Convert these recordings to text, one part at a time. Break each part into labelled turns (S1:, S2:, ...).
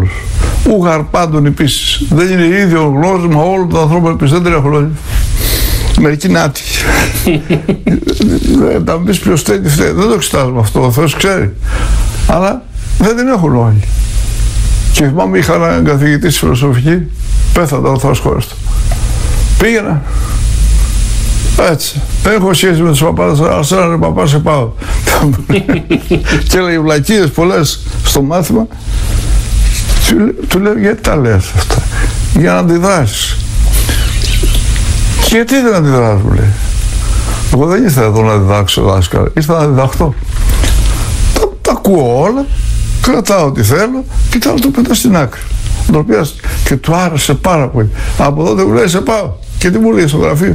S1: όλους. Ούγαρ πάντων επίσης. Δεν είναι ίδιο γνώσμα όλων των ανθρώπων επίσης. Δεν τρέχουν όλοι. Μερικοί είναι άτυχοι. Θα μου πεις ποιος φταίει. Δεν το εξετάζουμε αυτό. Ο Θεός ξέρει. Αλλά δεν την έχουν όλοι. Και θυμάμαι είχα έναν καθηγητή στη φιλοσοφική. Πέθανε ο Θεός χωρίς του. Πήγαινα. Έτσι. Δεν έχω σχέση με τους παπάδες, αλλά σε έναν παπά σε πάω. Και έλεγε βλακίες πολλές στο μάθημα. Του λέω, γιατί τα λες αυτά? Για να αντιδράσεις. Και γιατί δεν αντιδράς, μου λέει. Εγώ δεν ήρθα εδώ να διδάξω, δάσκαλα. Ήρθα να διδαχτώ. Τα ακούω όλα, κρατάω ό,τι θέλω και τα το πετάω στην άκρη. Το οποίο και του άρεσε πάρα πολύ. Από τότε μου λέει, σε πάω. Και τι μου λέει στο γραφείο?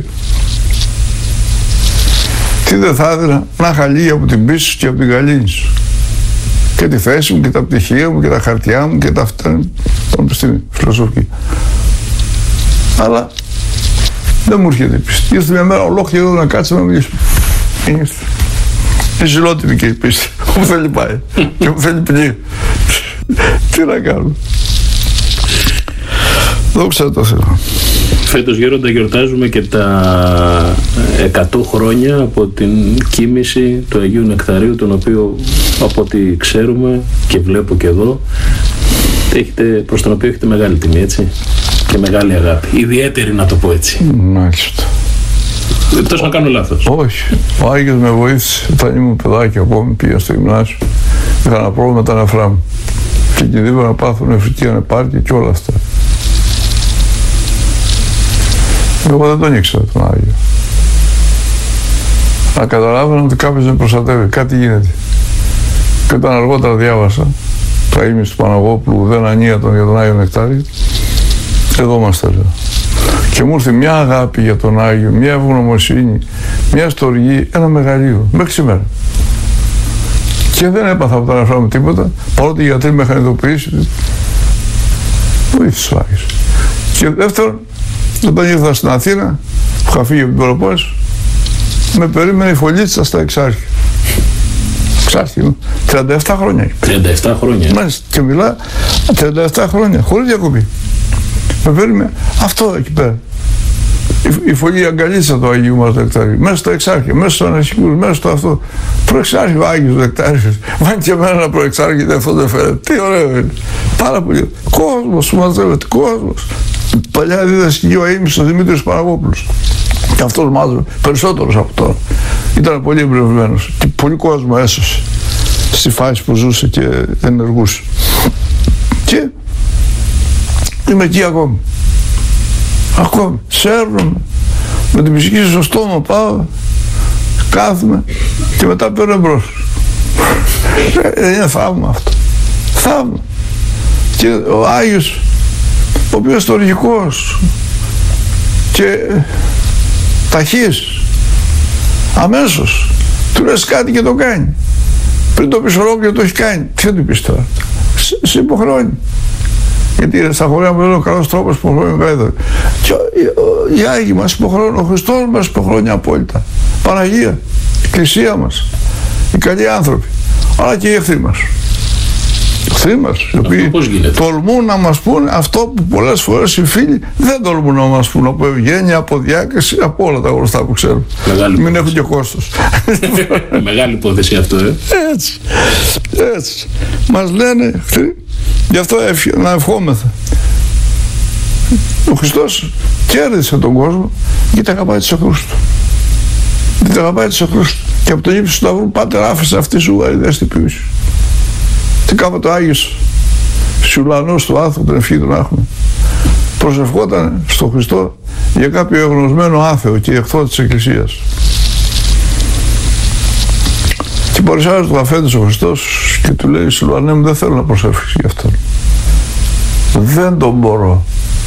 S1: Τι δεν θα έδινα να είχα λίγη από την πίστη σου και από την καλήνη σου. Και τη θέση μου και τα πτυχία μου και τα χαρτιά μου και τα αυτά στην φιλοσοφική. Αλλά δεν μου έρχεται η πίστη. Ήρθε μια μέρα ολόκληρη εδώ να κάτσει να μιλήσουμε. Ήρθε. Είναι ζηλότιμη και η πίστη. Όπου θέλει πάει. Και όπου θέλει πνίγει. Τι να κάνω. Δόξα τω Θεώ.
S2: Φέτος, Γέροντα, γιορτάζουμε και τα 100 χρόνια από την κοίμηση του Αγίου Νεκταρίου, τον οποίο, από ό,τι ξέρουμε και βλέπω και εδώ, προς τον οποίο έχετε μεγάλη τιμή, έτσι, και μεγάλη αγάπη. Ιδιαίτερη, να το πω έτσι.
S1: Μάλιστα.
S2: Τόσο να κάνω λάθος?
S1: Όχι. Ο Άγιος με βοήθησε. Όταν ήμουν παιδάκι ακόμη, πήγα στο γυμνάσιο. Είχα ένα πρόβλημα με τα νεφρά μου. Και κινδύνευα να πάθω νεφρική ανεπάρκεια και όλα αυτά. Εγώ δεν τον ήξερα τον Άγιο. Αλλά καταλάβαινα ότι κάποιος με προστατεύει, κάτι γίνεται. Και όταν αργότερα διάβασα τα ήμις του Παναγόπουλου, δεν ανίατον για τον Άγιο Νεκτάριο, εδώ είμαστε, λέω. Και μου ήρθε μια αγάπη για τον Άγιο, μια ευγνωμοσύνη, μια στοργή, ένα μεγαλείο, μέχρι σήμερα. Και δεν έπαθα από τα νεφρά μου τίποτα, παρότι οι γιατροί με είχαν ειδοποιήσει ότι βοήθησε ο Άγιος. Και δεύτερον, όταν ήρθα στην Αθήνα, που είχα φύγει από την Πελοπόννησο, με περίμενε η Φωλίτσα στα Εξάρχεια. Εξάρχεια, 37 χρόνια.
S2: 37 χρόνια.
S1: Μάλιστα, και μιλά 37 χρόνια, χωρίς διακοπή. Με περίμενε αυτό εκεί πέρα. Η φωλή αγκαλίτσα του Αγίου μας Νεκταρίου, μέσα στο Εξάρχεια, μέσα στους ανασυχούς, μέσα στο αυτό. Προεξάρχεια ο Άγιος Νεκτάριος. Βάνει και εμένα ένα προεξάρχεια, αυτό δεν φέρεται. Τι ωραίο είναι. Πάρα πολύ. Κόσμος που μαζεύεται, κόσμος. Παλιά δίδασκε ο Αΐμης ο Δημήτρης Παναγόπουλος. Και αυτός μάζευε περισσότερος από τώρα. Ήταν πολύ εμπνευσμένος και πολύ κόσμο έσωσε στη φάση που ζούσε και ενεργούσε. Και είμαι εκεί ακόμη. Ακόμη. Σέρνομαι. Με την ψυχή στο στόμα πάω, κάθομαι και μετά παίρνω εμπρός. Είναι θαύμα αυτό. Θαύμα. Και ο Άγιος, ο οποίος στοργικός και ταχύς, αμέσως του λες κάτι και το κάνει. Πριν το πεις ολόκληρο το έχει κάνει. Τι θα του πεις τώρα? Σε υποχρεώνει. Γιατί στα χωριά μου λένε ο καλός τρόπος που υποχρεώνει ο καλύτερος. Και οι Άγιοι μας υποχρεώνουν, ο Χριστός μας υποχρεώνει απόλυτα. Παναγία, η Εκκλησία μας, οι καλοί άνθρωποι, αλλά και οι εχθροί μας. εχθροί μας, οι οποίοι τολμούν να μας πούν αυτό που πολλές φορές οι φίλοι δεν τολμούν να μας πούν, από ευγένεια, από διάκριση, από όλα τα γνωστά που ξέρουν. Μην έχουν και κόστος.
S2: Μεγάλη υπόθεση αυτό,
S1: Έτσι, έτσι. Μας λένε εχθροί, γι' αυτό να ευχόμεθα. Ο Χριστός κέρδισε τον κόσμο γιατί αγαπάει τους εχθρούς του. Γιατί αγαπάει τους εχθρούς του. Και από τον ύψο του Σταυρού, Πάτερ, άφησε αυτή σου βαρύδια στην ποιήση. Τι κάποτε ο Άγιος Σιουλανός του άθρου, τον ευχή τον έχουμε, προσευχόταν στον Χριστό για κάποιο εγνωσμένο άθεο και εχθρό της Εκκλησίας. Και παρουσιάζει το αφέντης ο Χριστός και του λέει: Σιουλανέ μου, δεν θέλω να προσεύχεις γι' αυτόν. Δεν τον μπορώ.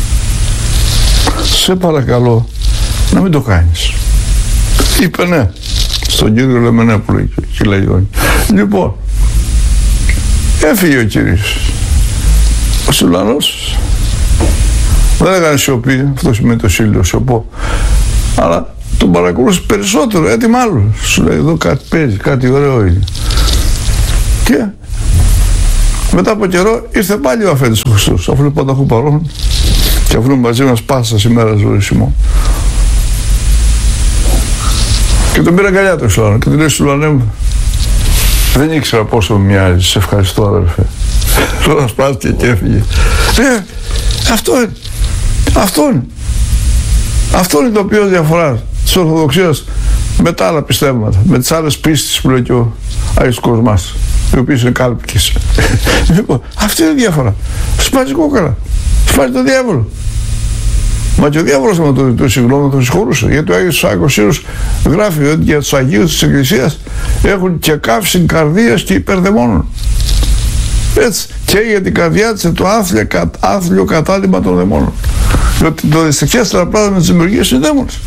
S1: Σε παρακαλώ να μην το κάνεις. Είπε ναι στον κύριο Λεμενέπουλο και λέει: λοιπόν, έφυγε ο κύριος. Ο Σιουλανός δεν έκανε σιωπή, αυτό σημαίνει το σύλλογο, σιωπώ, αλλά τον παρακολούθησε περισσότερο, έτοιμα άλλο. Σου λέει: εδώ κάτι παίζει, κάτι ωραίο είναι. Και Μετά από καιρό ήρθε πάλι ο αφέντης του Χριστός, αφού είναι πανταχού παρόν και αφού είναι μαζί μας πάσα ημέρα ζωής ημών. Και τον πήρα αγκαλιά του Σιλουανό και του λέει: Σιλουανέ μου, δεν ήξερα πόσο με μοιάζεις, σε ευχαριστώ αδερφέ. Τώρα σπάστηκε και έφυγε. Αυτό είναι. Αυτό είναι το οποίο διαφορά της Ορθοδοξίας με τα άλλα πιστεύματα, με τις άλλες πίστες που λέει και ο Άγιος Κοσμάς, οι οποίες είναι κάλπικες. Λοιπόν, αυτή είναι η διαφορά. Σπάζει κόκαλα, σπάζει το διάβολο. Μα και ο διάβολος με το ζητούσε συγγνώμη, τον συγχωρούσε. Γιατί ο Άγιος Σάκος γράφει ότι για τους Αγίους της Εκκλησίας έχουν και καύση καρδίας και υπερδαιμόνων. Έτσι, και για την καρδιά της το άθλιο κατάλημα των δαιμόνων. Διότι το δυστυχέστερα πράγματα με τις δημιουργίες είναι δαίμονες.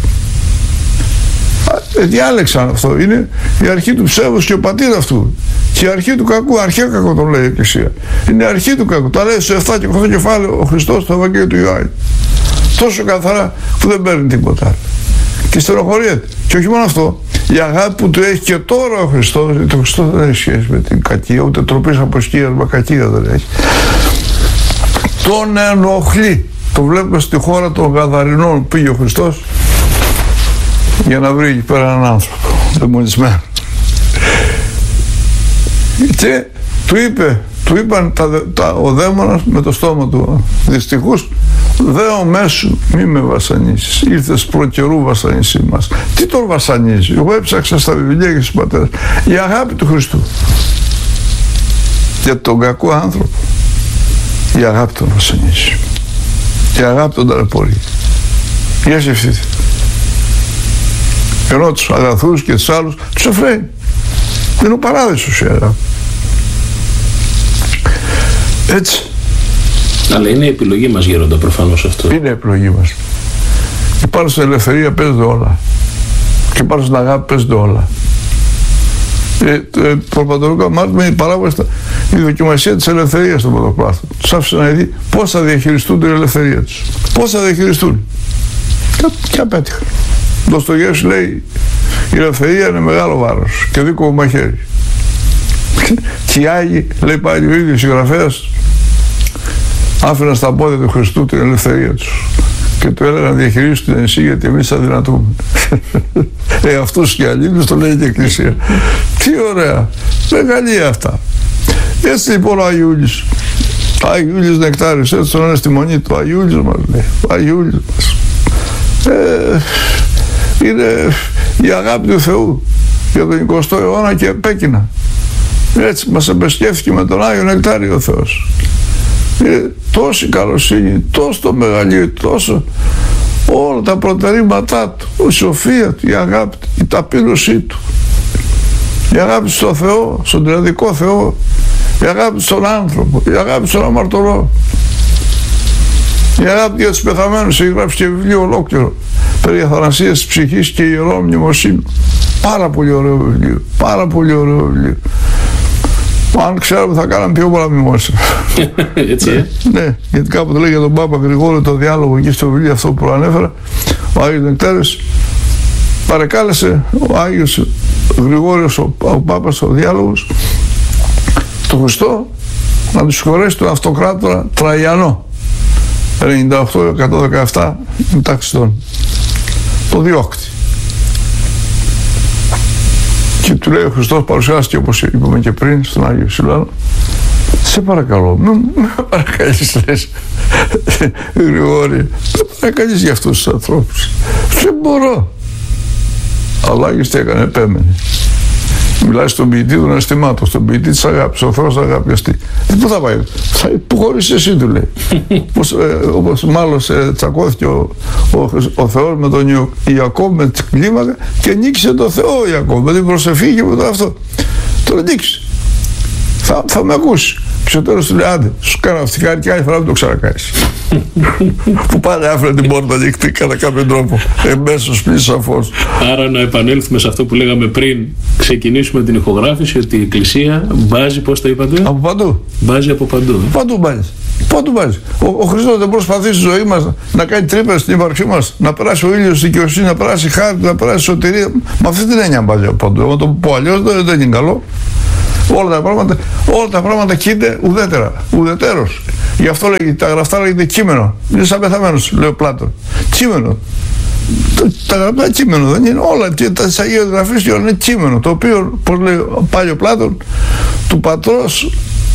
S1: Διάλεξαν αυτό. Είναι η αρχή του ψεύδους και ο πατήρ αυτού. Και η αρχή του κακού, αρχαίο κακό τον λέει η Εκκλησία. Είναι η αρχή του κακού. Τα λέει στο 7 και 8 κεφάλαιο ο Χριστός στο Ευαγγέλιο του Ιωάννη. Τόσο καθαρά που δεν παίρνει τίποτα άλλο. Και στενοχωριέται. Και όχι μόνο αυτό, η αγάπη που του έχει και τώρα ο Χριστός, γιατί ο Χριστός δεν έχει σχέση με την κακία, ούτε τροπής από σκία, με κακία δεν έχει. Τον ενοχλεί. Το βλέπουμε στη χώρα των Γαδαρινών, πήγε ο Χριστός για να βρει εκεί πέρα έναν άνθρωπο δαιμονισμένο. Και του είπαν ο δαίμονας με το στόμα του: δυστυχώς δέο μέσου μη με βασανίσεις, ήρθες προ καιρού βασανίσή μας. Τι τον βασανίζει? Εγώ έψαξα στα βιβλία και στους πατέρες. Η αγάπη του Χριστού για τον κακό άνθρωπο, η αγάπη τον βασανίζει, η αγάπη τον ταλαιπωρεί. Για σκεφτείτε. Ενώ τους αγαθούς και τους άλλους τους εφραίνει. Είναι ο παράδεισος η αγάπη. Έτσι.
S2: Αλλά είναι η επιλογή μας, Γέροντα, προφανώς αυτό.
S1: Είναι η επιλογή μας. Και πάνω στην ελευθερία παίζονται όλα. Και πάνω στην αγάπη παίζονται όλα. Το Πρωτοπλάστων μάθημα είναι η παράβαση, η δοκιμασία της ελευθερίας των Πρωτοπλάστων. Τους άφησε να δει πώς θα διαχειριστούν την ελευθερία τους. Πώς θα διαχειριστούν. Και απέτυχαν. Ο Ντοστογεύσκη λέει: η ελευθερία είναι μεγάλο βάρος και δίκοπο μαχαίρι. Και οι Άγιοι, λέει πάλι ο ίδιος συγγραφέας, άφηναν στα πόδια του Χριστού την ελευθερία τους και του έλεγαν: διαχειρίσου την εσύ, γιατί εμείς αδυνατούμε. Αυτούς και αλλήλους το λέει και η Εκκλησία. Τι ωραία, μεγαλεία αυτά. Έτσι λοιπόν ο Αγιούλης, Αγιούλης Νεκτάριος, έτσι τον είναι στη μονή του, Αγιούλης μας λέει, Αγιούλης μας. Είναι η αγάπη του Θεού για τον 20ο αιώνα και επέκεινα. Έτσι μας εμπεσκέφθηκε με τον Άγιο Νεκτάριο ο Θεός. Είναι τόση καλοσύνη, τόσο το μεγαλείο, τόσο όλα τα προτερήματά του, η σοφία του, η αγάπη του, η ταπείνωσή του, η αγάπη στον Θεό, στον τριαδικό Θεό, η αγάπη στον άνθρωπο, η αγάπη στον αμαρτωλό, η αγάπη για τους πεθαμένους. Έχει γράψει και βιβλίο ολόκληρο περί αθανασίας της ψυχής και ιερών μνημοσύνων. Πάρα πολύ ωραίο βιβλίο, πάρα πολύ ωραίο βιβλίο. Αν ξέραμε θα κάναμε πιο πολλά μνημόσυνα.
S2: Έτσι,
S1: ναι, γιατί κάποτε λέει για τον Πάπα Γρηγόριο το διάλογο εκεί στο βιβλίο αυτό που προανέφερα, ο Άγιος Νεκτάριος παρεκάλεσε ο Άγιος Γρηγόριος, ο Πάπας, ο διάλογος, τον Χριστό να του συγχωρέσει τον αυτοκράτορα Τραϊανό 98-117 μεταξυτών. Το διώκτη. Και του λέει ο Χριστός, παρουσιάστηκε όπως είπαμε και πριν στον Άγιο Σιλουανό: σε παρακαλώ, με παρακαλείς, λες, Γρηγόρη, με παρακαλείς για αυτούς τους ανθρώπους. Δεν μπορώ. Αλλά ο Άγιος τι έκανε? Επέμενε. Μιλάει στον ποιητή των αισθημάτων, στον ποιητή της αγάπης. Ο Θεός αγάπη αστεί. Πού θα πάει? Θα υποχωρήσεις εσύ, του λέει. Όπως μάλλον τσακώθηκε ο Θεός με τον Ιακώβ με την κλίμακα και νίκησε τον Θεό ο Ιακώβ με την προσευχή και με το αυτό. Τον νίκησε. Θα με ακούσει. Και στο τέλος του λέει: άντε, σου κάνω αυτικάρι και άλλη φορά μην το ξανακάνεις. Που πάλι άφηνε την πόρτα ανοιχτή κατά κάποιον τρόπο. Εμέσως πλήρης σαφώς.
S2: Άρα να επανέλθουμε σε αυτό που λέγαμε πριν ξεκινήσουμε την ηχογράφηση, ότι η Εκκλησία μπάζει, πώς το είπατε?
S1: Από παντού.
S2: Μπάζει από παντού.
S1: Παντού μπάζει. Παντού μπάζει. Ο Χριστός δεν προσπαθεί στη ζωή μας να κάνει τρύπες στην ύπαρξή μας, να περάσει ο ήλιος στη δικαιοσύνη, να περάσει χάρη, να περάσει σωτηρία. Με αυτή την έννοια μπάζει από παντού. Εγώ το πω αλλιώς δεν είναι καλό. Όλα τα πράγματα κοίται ουδέτερος. Γι' αυτό λέγει, τα γραφτά λέγεται κείμενο. Είναι σαν πεθαμένος, λέει ο Πλάτων. Κείμενο. Τα γραφτά κείμενο δεν είναι όλα. Και τα Αγίας Γραφής και όλα είναι κείμενο. Το οποίο, πώς λέει πάλι ο Πλάτων, του πατρός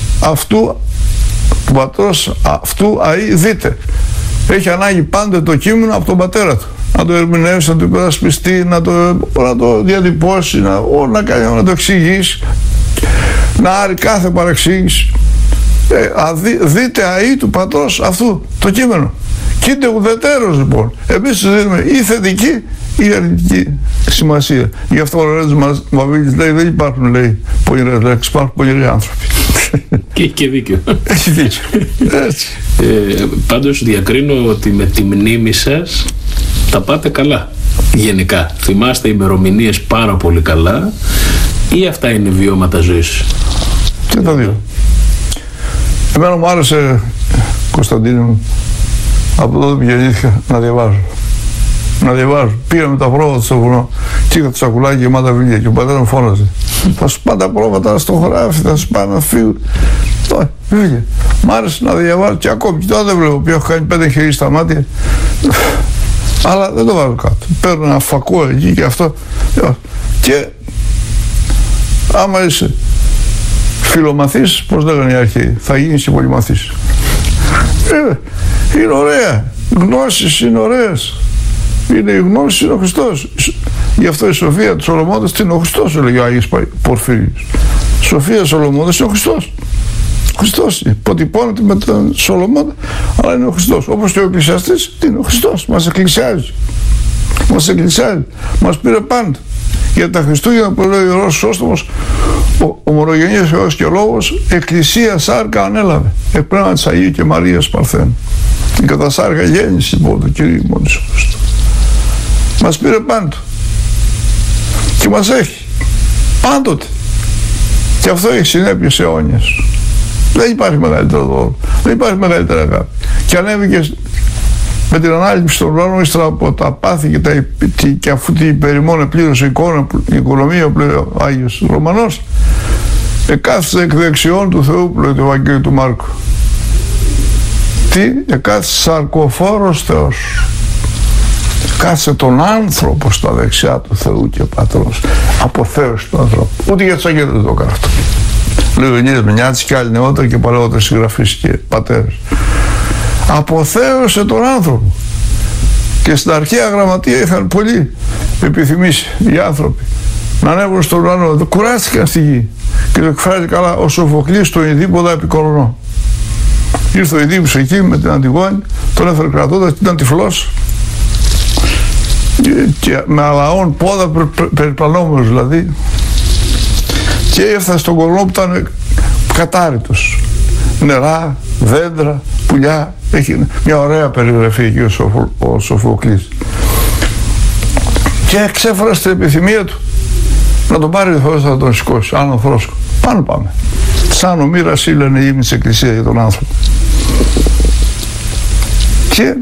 S1: αυτού αεί δείτε. Έχει ανάγκη πάντα το κείμενο από τον πατέρα του. Να το ερμηνεύσει, να το υπερασπιστεί, να το διατυπώσει, να το εξηγήσει, να άρει κάθε παρεξήγηση. Δείτε αεί του πατρός αυτού το κείμενο. Κοίται ουδετέρως λοιπόν. Εμείς δίνουμε ή θετική ή αρνητική σημασία. Γι' αυτό ο Ρέτζος Μαβίλης λέει δεν υπάρχουν, λέει, πονηρές λέξεις, υπάρχουν πονηροί άνθρωποι.
S2: Και έχει και δίκιο.
S1: Έχει δίκιο. Έτσι.
S2: Πάντως διακρίνω ότι με τη μνήμη σας τα πάτε καλά. Γενικά. Θυμάστε ημερομηνίες πάρα πολύ καλά ή αυτά είναι βιώματα ζωής?
S1: Και τα δύο. Εμένα μου άρεσε, Κωνσταντίνε μου, από τότε που γεννήθηκα, να διαβάζω. Πήγα με τα πρόβατα στο βουνό και είχα το σακουλάκι γεμάτα βιβλία και ο πατέρα μου φώναζε. Θα σου πάνε τα πρόβατα στο χωράφι, θα σου πάνε να φύγουν. Βιβλία. Μ' άρεσε να διαβάζω και ακόμη και τώρα δεν βλέπω πια, έχω κάνει 5 χέρια στα μάτια. Αλλά δεν το βάζω κάτω. Παίρνω ένα φακό εκεί και αυτό. Και άμα είσαι φιλομαθής, πώς λέγανε οι αρχαίοι, θα γίνεις και πολυμαθής. Είναι ωραία. Γνώσεις είναι ωραίες. Είναι η γνώση, είναι ο Χριστός. Γι' αυτό η σοφία του Σολομώντας είναι ο Χριστός, έλεγε ο Άγιος Πορφύριος. Σοφία Σολομώντας είναι ο Χριστός. Ο Χριστός υποτυπώνεται με τον Σολομώντα, αλλά είναι ο Χριστός. Όπως και ο εκκλησιαστής είναι ο Χριστός. Μας εκκλησιάζει. Μας πήρε πάντα. Για τα Χριστούγεννα που λέει ο Ιερός Χρυσόστομος, ο μονογενής Θεός και Λόγος, εκκλησία σάρκα ανέλαβε, εκ πνεύμα της Αγίου και Μαρίας Παρθένου. Η κατά σάρκα γέννηση λοιπόν του Κυρίου μόνο Ιησού Χριστού. Μας πήρε πάντο και μας έχει πάντοτε. Και αυτό έχει συνέπειες αιώνιες. Δεν υπάρχει μεγαλύτερο δώρο, δεν υπάρχει μεγαλύτερη αγάπη. Και ανέβηκε με την ανάληψη των ουρανών ύστερα από τα πάθη και αφού την περιμόνε πλήρωσε η οικονομία που λέει ο Άγιος Ρωμανός, εκάθισε εκ δεξιών του Θεού που λέει το Ευαγγέλιο του Μάρκου. Τι? Εκάθισε σαρκοφόρος Θεός. Κάθισε τον άνθρωπο στα δεξιά του Θεού και Πατρός. Αποθέωσε τον άνθρωπο. Ούτε για τους αγγέλους δεν το έκανε αυτό. Λέει ο Ηλίας Μενιάτης και άλλοι νεότεροι και παλαιότεροι συγγραφείς και πατέρες. Αποθέωσε τον άνθρωπο. Και στην αρχαία γραμματεία είχαν πολύ επιθυμήσει οι άνθρωποι να ανέβουν στον ουρανό. Κουράστηκαν στη γη. Και το εκφράζει καλά ο Σοφοκλής στο Ιδίποδα Επικορονό. Ήρθε ο Ιδίπος εκεί με την Αντιγόνη, τον έφερε κρατώντας, ήταν τυφλός και με αλαών πόδα περιπλανόμενος δηλαδή, και έφτασε στον κορμό που ήταν κατάρρητος. Νερά, δέντρα, πουλιά. Έχει μια ωραία περιγραφή εκεί ο Σοφοκλής. Και εξέφρασε την επιθυμία του να τον πάρει ο Θεός να τον σηκώσει, άνω θρόσκο. Πάνω πάμε. Σαν ο μοίρας λένε η ύμνη της Εκκλησίας για τον άνθρωπο. Και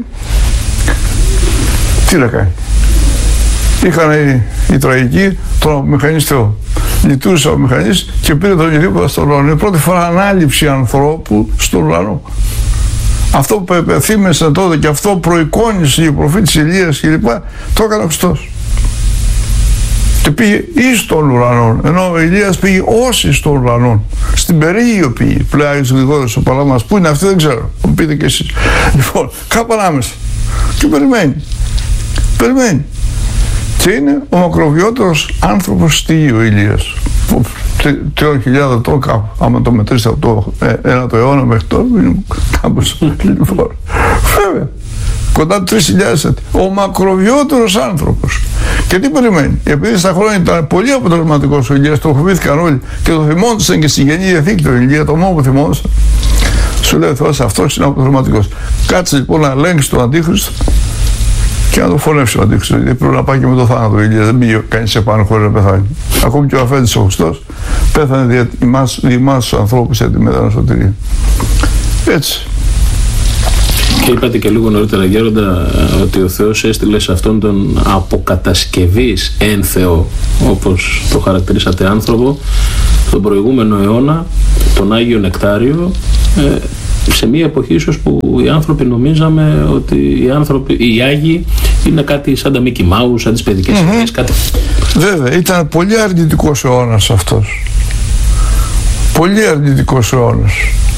S1: τι να κάνει. Είχαν οι τραγικοί τον μηχανής Θεό. Λειτουργήσε ο μηχανής και πήρε τον Ιδίποδα στον ουρανό. Είναι η πρώτη φορά ανάληψη ανθρώπου στον ουρανό. Αυτό που επεθύμεσε τότε και αυτό προεικόνισε η προφήτης Ηλίας κλπ. Το έκανε ο Χριστός. Και πήγε εις των ουρανών, ενώ ο Ηλίας πήγε ως εις των ουρανών. Στην Περίγειο πήγε. Πλέον Άγιος Γρηγόριος ο Παλαμάς. Πού είναι αυτή δεν ξέρω. Μου πείτε κι εσείς. Λοιπόν, κάπου ανάμεσα. Και περιμένει. Και είναι ο μακροβιότερος άνθρωπος στη γη ο Ηλίας. 3.000 ετών κάπου. Άμα το μετρήσετε από το 1ο αιώνα μέχρι τώρα, είναι κάπως λοιπόν. Βέβαια. Κοντά 3.000 έτη. Ο μακροβιότερος άνθρωπος. Και τι περιμένει. Επειδή στα χρόνια ήταν πολύ αποτελεσματικός ο Ηλίας, το φοβήθηκαν όλοι και το θυμόντουσαν και στην Καινή Διαθήκη το Ηλία, το μόνο που θυμόντουσαν. Σου λέει ο Θεός, αυτός είναι αποτελεσματικός. Κάτσε λοιπόν να ελέγξει τον Αντίχριστο και να το φωνεύσει ο Αντίχριστος. Γιατί πρέπει να πάει και με το θάνατο ο Ηλίας. Δεν πήγε κανείς επάνω χωρίς να πεθάνει. Ακόμη και ο αφέντης ο Χριστός πέθανε δι' εμάς τους ανθρώπους για τη μεταναστοτηρία. Έτσι.
S2: Και είπατε και λίγο νωρίτερα, Γέροντα, ότι ο Θεός έστειλε σε αυτόν τον αποκατασκευής εν Θεό, όπως το χαρακτηρίσατε, άνθρωπο, στον προηγούμενο αιώνα τον Άγιο Νεκτάριο, σε μια εποχή ίσως που οι άνθρωποι νομίζαμε ότι οι Άγιοι είναι κάτι σαν τα Mickey Mouse, σαν τις παιδικές σειρές, κάτι.
S1: Βέβαια, ήταν πολύ αρνητικός αιώνας αυτός. Πολύ αρνητικός αιώνας.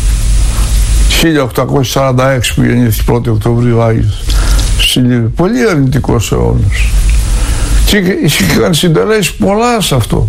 S1: 1846 που γεννήθηκε 1η Οκτωβρίου Άγιος. Πολύ αρνητικός αιώνας. Και είχαν συντελέσει πολλά σε αυτό.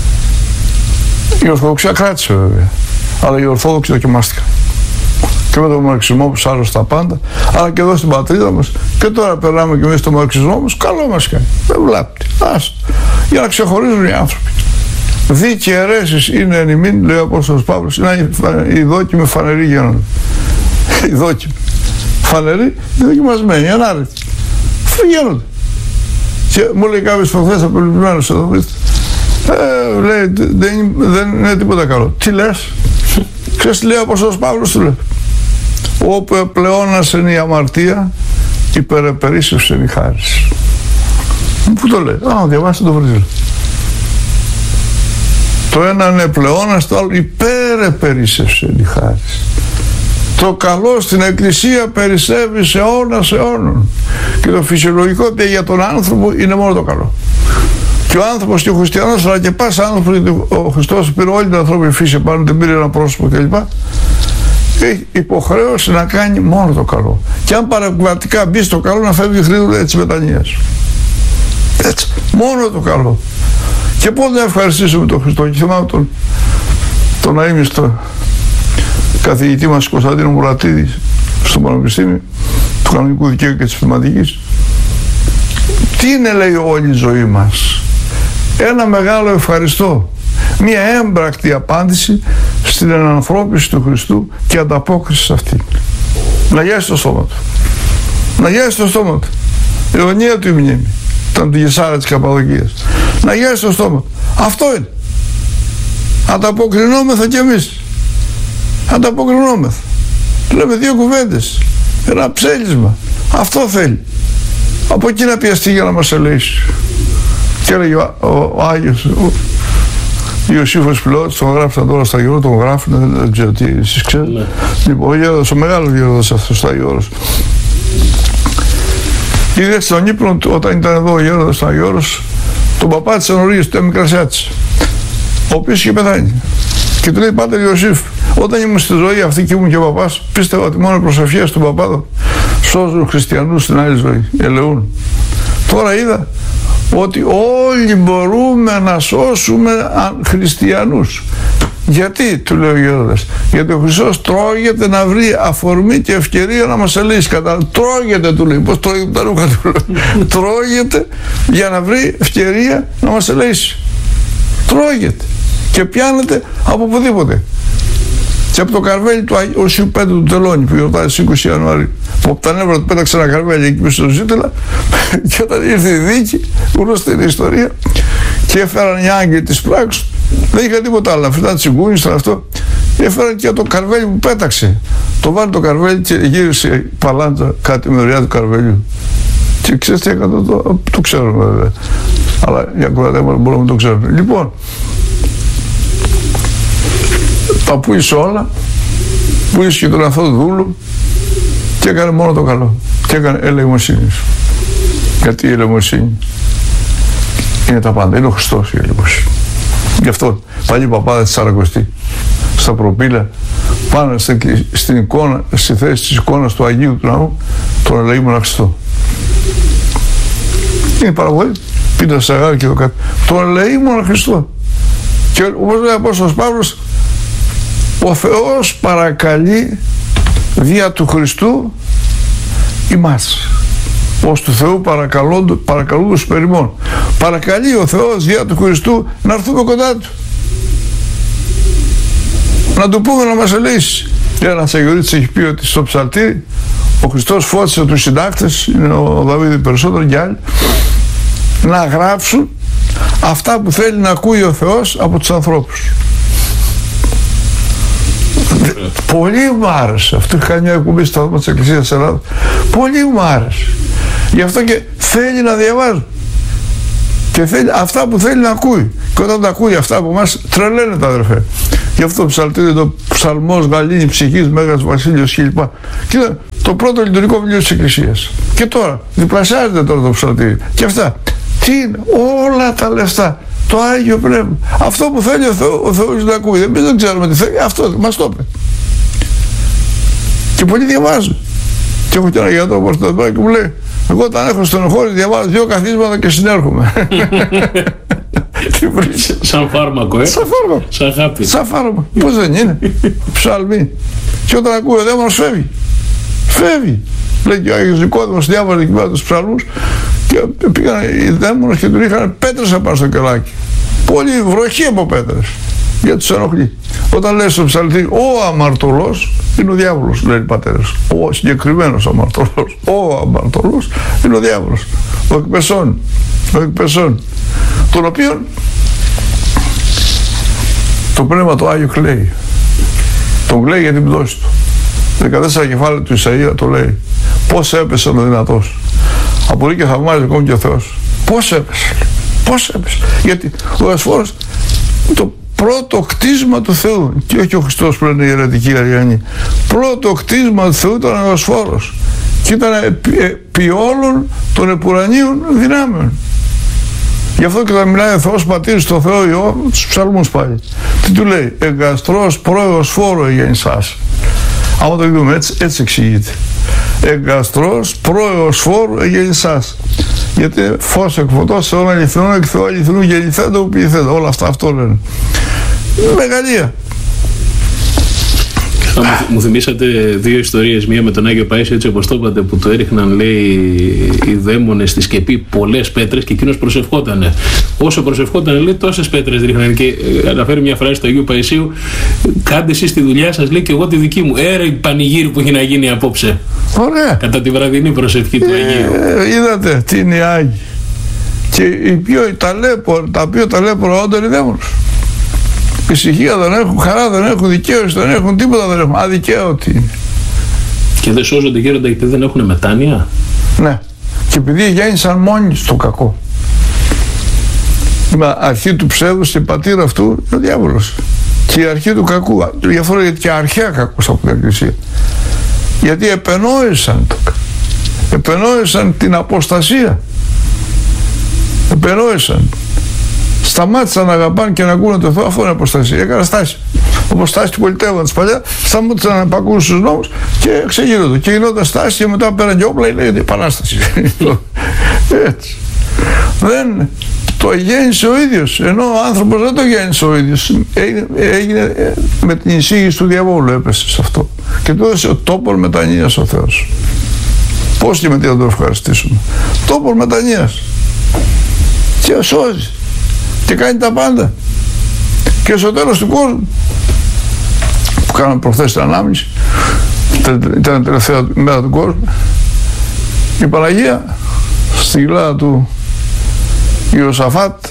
S1: Η Ορθοδοξία κράτησε βέβαια, αλλά οι Ορθόδοξοι δοκιμάστηκαν. Και με τον μαρξισμό που σάρωσε τα πάντα, αλλά και εδώ στην πατρίδα μας, και τώρα περνάμε και εμείς στον μαρξισμό μας, καλό μας κάνει. Δεν βλάπτει. Άστο. Για να ξεχωρίζουν οι άνθρωποι. Δι και αιρέσεις είναι εν ημίν, λέει ο Απόστολος Παύλος, είναι οι δόκιμοι φανεροί γίνονται. Οι δόκιμοι. Φανεροί, οι δοκιμασμένοι, ανάρρητοι. Γίνονται. Και μου λέει κάποιος προχθές απελπισμένος εδώ, λέει, δεν είναι τίποτα καλό. Τι λες? Ξέρεις τι λέει ο Απόστολος Παύλος, του λέει. Όπου επλεώνασεν η αμαρτία, υπερεπερίσσευσεν η χάρις. Πού το λέει? Διαβάστε το βρίζελο. Το ένα είναι επλεώνας, το άλλο υπερεπερίσσευσεν η χάρις. Το καλό στην Εκκλησία περισσεύει σε αιώνας αιώνων. Και το φυσιολογικό για τον άνθρωπο είναι μόνο το καλό. Και ο άνθρωπος και ο χριστιανός, αλλά και πάσα άνθρωπος, γιατί ο Χριστός πήρε όλη την ανθρώπινη φύση πάνω, δεν πήρε ένα πρόσωπο κλπ. Έχει υποχρέωση να κάνει μόνο το καλό. Και αν παρεμβατικά μπει στο καλό, να φεύγει γρήγορα της μετανοίας. Έτσι, μόνο το καλό. Και πώς να ευχαριστήσουμε τον Χριστό? Και θυμάμαι τον αείμιστο καθηγητή μας Κωνσταντίνο Μουρατίδη στο Πανεπιστήμιο του Κανονικού Δικαίου και της Πνευματικής. Τι είναι, λέει, όλη η ζωή μας? Ένα μεγάλο ευχαριστώ. Μια έμπρακτη απάντηση στην ενανθρώπιση του Χριστού και ανταπόκριση σε αυτή. Να γιάσει το στόμα του. Να γιάσει το στόμα του. Αιωνία του η μνήμη. Ήταν του Γεσάρα της Καπαδοκίας. Να γιάσει το στόμα του. Αυτό είναι. Ανταποκρινόμεθα κι εμείς. Ανταποκρινόμεθα. Λέμε δύο κουβέντες. Ένα ψέλισμα. Αυτό θέλει. Από εκεί να πιαστεί για να μας ελέγξει. Και έλεγε ο Άγιος Ιωσήφος Πιλώτης, τον γράφησαν τώρα στα Αγιώρο, τον γράφουν, δεν ξέρω τι εσείς ξέρετε. Ναι. Λοιπόν, ο Γέροντας, ο μεγάλος Γέροντας αυτός στα Αγιώρος. Είδε στον ύπνο του, όταν ήταν εδώ ο Γέροντας στα Αγιώρος, τον παπάτησε νωρίς, τον Μικρασιάτης, ο οποίος είχε πεθάνει. Και του λέει, Πάτερ Ιωσήφ, όταν ήμουν στη ζωή αυτή και ήμουν και ο παπάς, πίστευα ότι μόνο οι προσευχές του παπάδου σώζουν χριστιανούς στην άλλη ζωή, ελεούν. Τώρα είδα ότι όλοι μπορούμε να σώσουμε χριστιανούς. Γιατί, του λέει ο Γέροντας? Γιατί ο Χριστός τρώγεται να βρει αφορμή και ευκαιρία να μας ελεήσει. Τρώγεται, του λέει. Πώς τρώγεται τα ρούχα του? Τρώγεται για να βρει ευκαιρία να μας ελεήσει. Τρώγεται και πιάνεται από οπουδήποτε. Και από το καρβέλι του Οσίου Πέτρου του Τελώνη που γιορτάζει στις 20 Ιανουαρίου, που από τα νεύρα του πέταξε ένα καρβέλι εκεί πίσω στο Ζήτελα, και όταν ήρθε η δίκη, γνωστή είναι η ιστορία, και έφεραν οι άγγελοι της πράξης, δεν είχαν τίποτα άλλο, αυτά τσιγκούνισαν αυτό, έφεραν και το καρβέλι που πέταξε. Το βάλει το καρβέλι και γύρισε η παλάντζα κάτι μεριά του καρβελιού. Και ξέρεις τι έκανε? Το ξέρουμε βέβαια, αλλά για κορατέματα μπορούμε να το ξέρουμε. Λοιπόν, τα πούλησε όλα, πούλησε και τον αθώο δούλου και έκανε μόνο το καλό. Και έκανε ελεημοσύνη. Γιατί η ελεημοσύνη είναι τα πάντα. Είναι ο Χριστός η ελεημοσύνη. Γι' αυτό παλιοί παπάδες της Σαρακοστή, στα προπύλα, πάνε στην εικόνα, στη θέση της εικόνας του Αγίου του Ναού, τον ελεήμονα Χριστό. Είναι η παραγωγή. Πίντα σε αγάρι και το κάτι. Τον ελεήμονα Χριστό. Και όπως λέει ο Απόστολος Παύλος, ο Θεός παρακαλεί δια του Χριστού ημάς. Ως του Θεού παρακαλούντος περιμών. Παρακαλεί ο Θεός δια του Χριστού να έρθουμε κοντά Του. Να Του πούμε να μας ελεήσει. Ένας Αγιορείτης έχει πει ότι στο ψαλτήρι ο Χριστός φώτισε τους συντάκτες, είναι ο Δαβίδη περισσότερο και άλλοι, να γράψουν αυτά που θέλει να ακούει ο Θεός από τους ανθρώπους. Πολύ μου άρεσε. Αυτό είχα μια εκπομπή στα δώματα της Εκκλησίας της Ελλάδας. Πολύ μου άρεσε. Γι' αυτό και θέλει να διαβάζω. Και θέλει αυτά που θέλει να ακούει. Και όταν τα ακούει αυτά από εμάς, τρελαίνεται, αδερφέ. Γι' αυτό το ψαλτήρι, το ψαλμός Γαλήνη ψυχής, Μέγας Βασίλειος κλπ. Κοίτα, το πρώτο λειτουργικό βιβλίο της Εκκλησίας. Και τώρα, διπλασιάζεται τώρα το ψαλτήρι. Και αυτά. Τι είναι, όλα τα λεφτά. Το Άγιο Πνεύμα. Αυτό που θέλει ο Θεός να ακούει. Εμείς δεν ξέρουμε τι θέλει. Αυτό μας το είπε. Και πολλοί διαβάζουν. Και έχω και ένα γιατρό όπως το εδώ και μου λέει, εγώ όταν έχω στενοχώρη διαβάζω 2 καθίσματα και συνέρχομαι.
S2: Σαν φάρμακο,
S1: Σαν φάρμακο.
S2: Σαν χάπι.
S1: Σαν φάρμακο. Πώς δεν είναι. Ψαλμή. Και όταν ακούει ο δαίμονας φεύγει. Φεύγει. Λέει και ο Άγιος Νικόδημος διάβαζε εκεί πέρα τους ψαλμούς και πήγαν οι δαίμονες και του είχαν πέτρες απάνω στο κελάκι. Πολύ βροχή από πέτρες. Γιατί τους ενοχλεί. Όταν λέει στο ψαλτήρι ο αμαρτωλός είναι ο διάβολος, λέει οι πατέρες. Ο συγκεκριμένος αμαρτωλός. Ο αμαρτωλός είναι ο διάβολος. Ο εκπεσών. Τον οποίον το πνεύμα το Άγιο κλαίει. Τον κλαίει για την πτώση του. 14 κεφάλαια του Ισαΐα το λέει. Πώς έπεσε ο δυνατός. Απορεί και θαυμάζει ακόμη και ο Θεός. Πώς έπεσε. Γιατί ο Ασφόρος το πρώτο κτίσμα του Θεού, και όχι ο Χριστός που λένε οι αιρετικοί Αριανοί. Πρώτο κτίσμα του Θεού ήταν ο Ασφόρος. Και ήταν επί όλων των επουρανίων δυνάμεων. Γι' αυτό και όταν μιλάει ο Θεός Πατήρ στο Θεό Υιό, στους ψαλμούς πάλι. Τι του λέει, εγκαστρός πρόεος φόρο εγέννησάς. Άμα το δούμε έτσι εξηγείται. Εγκαστρός πρόεος φόρου εγέννησάς. Γιατί φως εκ φωτός σε όλα αληθινών εκ Θεού αληθινού γεννηθέντο που ποιηθέντο. Όλα αυτά αυτό λένε. Μεγαλεία.
S2: Μου θυμήσατε 2 ιστορίες. Μία με τον Άγιο Παΐσιο, έτσι όπως το είπατε, που το έριχναν, λέει, οι δαίμονες στη σκεπή πολλές πέτρες και εκείνος προσευχότανε. Όσο προσευχότανε, λέει, τόσες πέτρες ρίχναν. Και αναφέρει μια φράση του Αγίου Παΐσιου, κάντε εσείς τη δουλειά σας, λέει, και εγώ τη δική μου. Η πανηγύρι που έχει να γίνει απόψε.
S1: Ωραία.
S2: Κατά τη βραδινή προσευχή του Αγίου.
S1: Είδατε τι είναι οι Άγιοι. Και τα πιο ταλέπορα όντα είναι οι δαίμονες. Ησυχία δεν έχουν, χαρά δεν έχουν, δικαίωση δεν έχουν, τίποτα δεν έχουν. Αδικαίωτοι είναι.
S2: Και δεν σώζονται, γέροντα, γιατί δεν έχουν μετάνοια.
S1: Ναι. Και επειδή γέννησαν μόνοι στο κακό. Η αρχή του ψεύδους και πατήρ αυτού είναι ο διάβολος. Και η αρχή του κακού. Γι' αυτό λέγεται και αρχαία κακός από την Εκκλησία. Γιατί επενόησαν την αποστασία. Σταμάτησαν να αγαπάνε και να ακούνε το Θεό, αυτό είναι αποστασία. Έκανα στάση. Όπως στάση του πολιτεύοντος παλιά, σταμάτησαν να επακούν στους νόμους και ξεγίνονται. Και γινόταν στάση και μετά πέραν και όπλα, λέγεται επανάσταση. Έτσι. Δεν το γέννησε ο ίδιος, ενώ ο άνθρωπος δεν το γέννησε ο ίδιος. Έγινε με την εισήγηση του διαβόλου, έπεσε σε αυτό. Και του έδωσε ο τόπος μετανοίας ο Θεός. Πώς και με τι να το ευχαριστήσουμε. Τόπος μετανοίας. Και σώζει. Και κάνει τα πάντα. Και στο τέλος του κόσμου, που κάναμε προχθές την ανάμνηση, ήταν η τελευταία μέρα του κόσμου, η Παναγία στη κοιλάδα του Ιωσαφάτ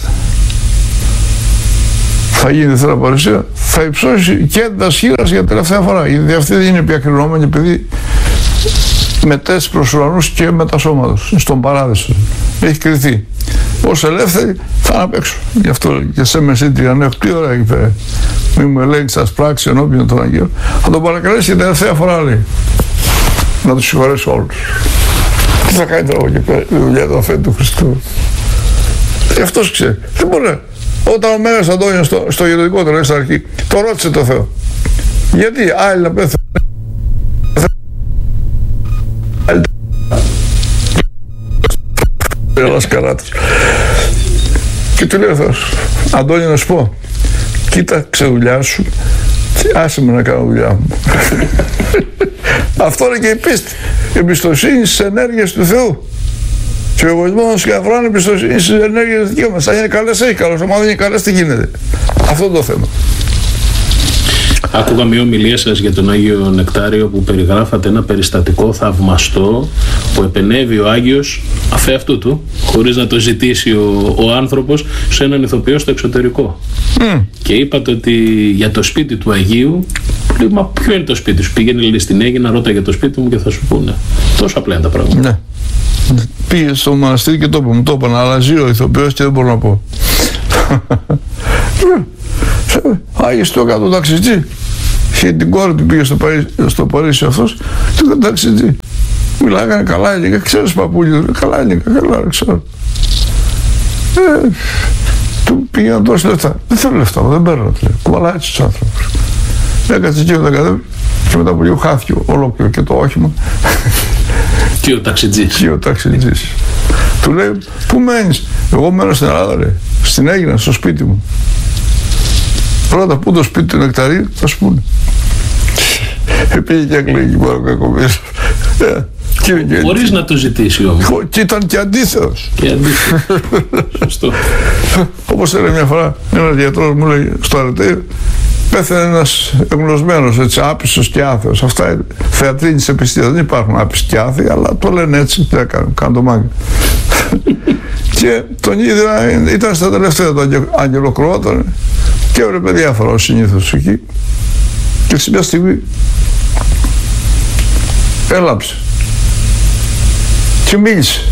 S1: θα γίνει δεύτερα παρουσία, θα υψώσει και τα σχήρας για τελευταία φορά, γιατί αυτή δεν είναι πια κρινόμενη, επειδή μετέσει προς ουρανούς και μετασώματος στον παράδεισο έχει κριθεί. Ως ελεύθεροι θα είναι απ' έξω. Γι' αυτό και σε μεσήτρια αν έχω τι ώρα εκεί πέρα. Μη μου ελέγξει σας πράξη ενώπιον των Αγίων. Θα τον παρακαλέσει την τελευταία φορά, λέει. Να τους συγχωρέσει όλους. Τι θα κάνει τώρα εκεί πέρα, η δουλειά του αφέντη του Χριστού. Και αυτός ξέρει. Δεν μπορεί. Όταν ο Μέγας Αντώνιος στο γεροντικό του λέει στην αρχή, το ρώτησε το Θεό. Γιατί άλλοι να πέθανε. Και του λέει ο Θεός, Αντώνη, να σου πω, κοίταξε δουλειά σου και άσε με να κάνω δουλειά μου. Αυτό είναι και η πίστη, εμπιστοσύνη στις ενέργειες του Θεού. Και ο εγωισμός και αφρόν εμπιστοσύνη στις ενέργειες της δικής μας. Αν είναι καλές, έχει καλώς, αν δεν είναι καλές, τι γίνεται. Αυτό είναι το θέμα.
S2: Άκουγα μια ομιλία σας για τον Άγιο Νεκτάριο που περιγράφατε ένα περιστατικό θαυμαστό που επενέβη ο Άγιος αφ' αυτού του, χωρίς να το ζητήσει ο άνθρωπος, σε έναν ηθοποιό στο εξωτερικό. Και είπατε ότι για το σπίτι του Αγίου, λέει, μα ποιο είναι το σπίτι σου? Πήγαινε, λέει, στην Αίγυπτο, ρώτα για το σπίτι μου και θα σου πούνε. Τόσο απλά είναι τα πράγματα.
S1: Πήγε στο μοναστήρι και το είπε, μου το είπαν, αλλά ζει ο ηθοποιός και δεν μπορώ να πω. Άγιες το κάτω ταξιτζή. Είχε την κόρη του, πήγε στο Παρίσι αυτός και ήταν ταξιτζή. Μιλάγανε καλά ελληνικά, ξέρεις παππούλια, καλά ελληνικά, καλά ξέρω. Του πήγε να δώσει λεφτά. Δεν θέλω λεφτά, δεν παίρνω. Κουβαλάει τους άνθρωπους. Έκατσε εκεί όταν κατέβη και μετά από λίγο χάθηκε ολόκληρο και το όχημα.
S2: Και ο ταξιτζής.
S1: Και ο ταξιτζής. Του λέει, πού μένεις? Εγώ μένω στην Ελλάδα, λέει. Στην Αίγινα, στο σπίτι μου. Πρώτα πού το σπίτι του Νεκταρίου, θα σου πούνε. Πήγε και έκλαιγε εκεί πέρα ο κακομοίρης.
S2: Χωρίς να το ζητήσει όμως.
S1: Και ήταν και αντίθετος.
S2: Και αντίθετος. Σωστό.
S1: Όπως έλεγε μια φορά, ένας γιατρός μου λέει στο Αρετέιο, πέθανε ένας εγνωσμένος, έτσι, άπιστος και άθεος. Αυτά είναι θεατρίνη της επιστήμης. Δεν υπάρχουν άπιστοι και άθεοι, αλλά το λένε έτσι. Τι να κάνουν, κάνουν το μάγκα. Και τον είδα, ήταν στα τελευταία του αγγελοκροόταν και έβλεπε διάφορα ως συνήθως εκεί. Και σε μια στιγμή έλαψε και μίλησε.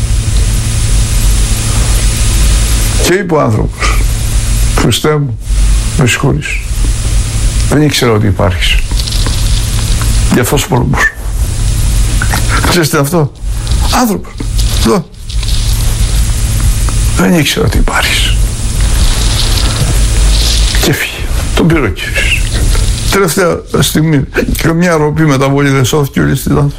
S1: Και είπε ο άνθρωπος, Χριστέ μου, με συγχωρείς. Δεν ήξερα ότι υπάρχεις. Γι' αυτό σου πολεμούσα. Ξέρεις τι αυτό? Άνθρωπος, εδώ. Δεν ήξερα ότι υπάρχεις. Και φύγε. Τον πήρε εκεί. Τελευταία στιγμή, και μια ροπή μεταβολή δεν σώθηκε όλη στην άνθρωπο.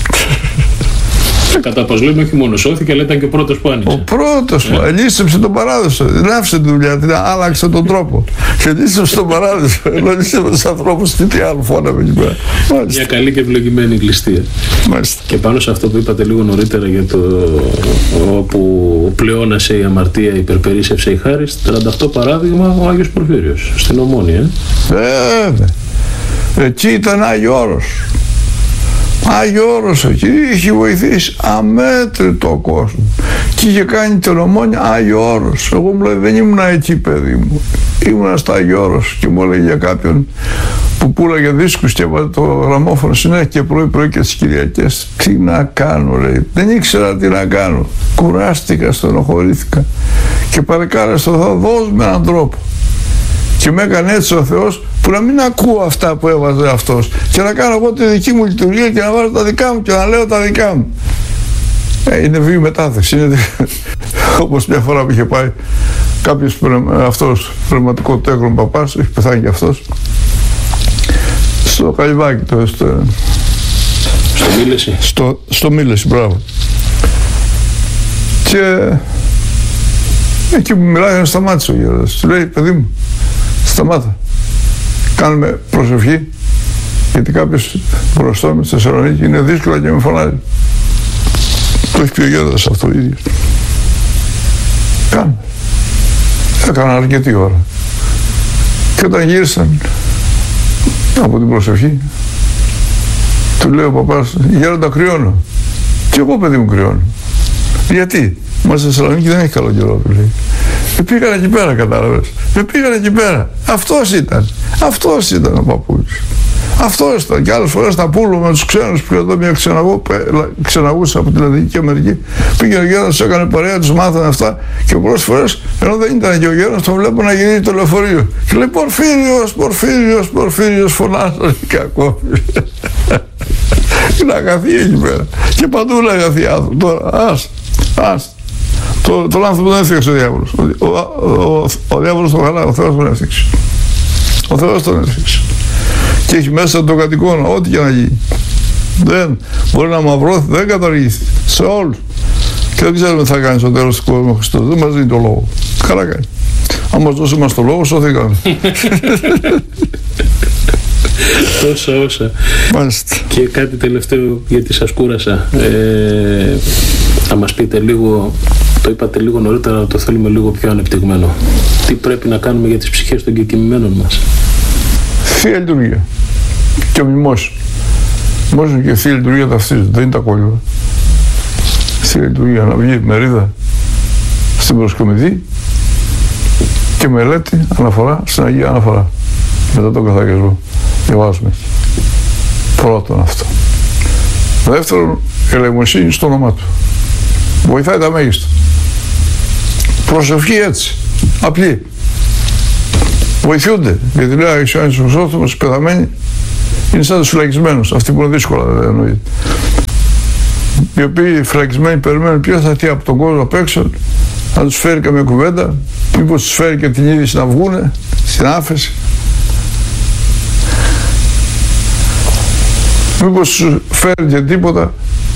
S2: Κατά πως λέμε, όχι μόνο σώθηκε, αλλά ήταν και ο πρώτος που άνοιξε.
S1: Ο πρώτος που λύσεψε τον παράδοσο. Δεν άφησε τη δουλειά, την άλλαξε τον τρόπο. Και λύσεψε τον παράδοσο. Ενώ λύσεψε τους ανθρώπους, τι άλλο φώναμε εκεί πέρα.
S2: Μια καλή και ευλογημένη ληστεία.
S1: Μάλιστα.
S2: Και πάνω σε αυτό που είπατε λίγο νωρίτερα για το όπου πλεόνασε η αμαρτία, υπερπερίσσευσε η χάρις, 38 παράδειγμα ο Άγιος Πορφύριος στην Ομόνια.
S1: Βέβαια. Εκεί ήταν Άγιο Όρος. Άγιο Όρος εκεί είχε βοηθήσει αμέτρητο κόσμο και είχε κάνει την Ομόνια Άγιο Όρος. Εγώ μου λέει, δεν ήμουν εκεί, παιδί μου, ήμουνα στο Άγιο Όρος. Και μου έλεγε για κάποιον που πουλάγε δίσκους και έβαζε το γραμμόφωνο συνέχεια και πρωί και τις Κυριακές. Τι να κάνω, λέει, δεν ήξερα τι να κάνω, κουράστηκα, στενοχωρήθηκα και παρεκάλεσα στο Θεό, δώσ' με έναν τρόπο. Και με έκανε έτσι ο Θεός που να μην ακούω αυτά που έβαζε αυτός και να κάνω εγώ τη δική μου λειτουργία και να βάζω τα δικά μου και να λέω τα δικά μου. Είναι βίου μετάθεση. Είναι όπως μια φορά που είχε πάει κάποιος αυτός πνευματικό τέκνο παπάς, έχει πεθάνει και αυτός, στο Καλυβάκι,
S2: στο Μήλεση.
S1: Στο Μήλεση, μπράβο. Και εκεί που μιλάει, σταμάτησε ο γέροντας. Του λέει, παιδί μου, σταμάτα. Κάνουμε προσευχή, γιατί κάποιος μπροστά με στη Θεσσαλονίκη είναι δύσκολα και με φωνάζει. Το έχει πει ο γέροντας αυτό ο ίδιος. Κάνουμε. Έκανα αρκετή ώρα. Και όταν γύρισαν από την προσευχή, του λέει ο παπάς, γέροντα, κρυώνω. Και εγώ, παιδί μου, κρυώνω. Γιατί? Μα στη Θεσσαλονίκη δεν έχει καλό καιρό, του λέει. Πήγαν εκεί πέρα, κατάλαβες. Πήγαν εκεί πέρα. Αυτός ήταν ο παππούλης. Αυτός ήταν. Και άλλες φορές τα πούλου με τους ξένους που εδώ μια ξεναγούσα από την Λατινική Αμερική. Πήγε ο γέροντας, έκανε παρέα, τους μάθανε αυτά. Και πολλές φορές, ενώ δεν ήταν και ο γέροντας, τον βλέπω να γυρίζει το λεωφορείο. Και λέει, Πορφύριος, φωνάζανε και ακόμη. Είναι αγαθή εκεί πέρα. Και παντού είναι αγαθή άνθρωποι. Τώρα, ας. Τον άνθρωπο δεν έφτιαξε ο διάβολος. Ο διάβολος τον χαλάει, ο Θεός τον έφτιαξε. Ο Θεός τον έφτιαξε. Και έχει μέσα τον κατοικώνα, ό,τι και να γίνει. Δεν μπορεί να μαυρώθει, δεν καταργήσει. Σε όλους. Και δεν ξέρουμε τι θα κάνει στο τέλος του κόσμου ο Χριστός. Δεν μας δίνει το λόγο. Καλά κάνει. Αν μας δώσει μας το λόγο, σωθήκαμε.
S2: Όσα.
S1: Μάλιστα.
S2: Και κάτι τελευταίο, γιατί σας κούρασα. Θα μας πείτε λίγο, το είπατε λίγο νωρίτερα, το θέλουμε λίγο πιο ανεπτυγμένο. Τι πρέπει να κάνουμε για τις ψυχές των κεκοιμημένων μας?
S1: Θεία λειτουργία. Και ο μνημόσυνος. Μνημόσυνος και θεία λειτουργία ταυτίζονται, δεν είναι τα κόλληβα. Θεία λειτουργία, να βγει μερίδα στην προσκομιδή και μελέτη αναφορά στην Αγία Αναφορά. Μετά τον καθαρκισμό. Διαβάζουμε. Πρώτον αυτό. Δεύτερον, ελεημοσύνη στο όνομά του. Βοηθάει τα μέγιστα. Προσευχή έτσι, απλή. Βοηθούνται, γιατί λέει ο Ιωάννης ο Χρυσόστομος, οι πεθαμένοι είναι σαν τους φυλακισμένους, αυτοί που είναι δύσκολα δεν εννοείται. Οι οποίοι φυλακισμένοι περιμένουν ποιος θα έρθει από τον κόσμο απ' έξω, να τους φέρει καμία κουβέντα, μήπως τους φέρει και την είδηση να βγούνε στην άφεση. Μήπως τους φέρει και τίποτα.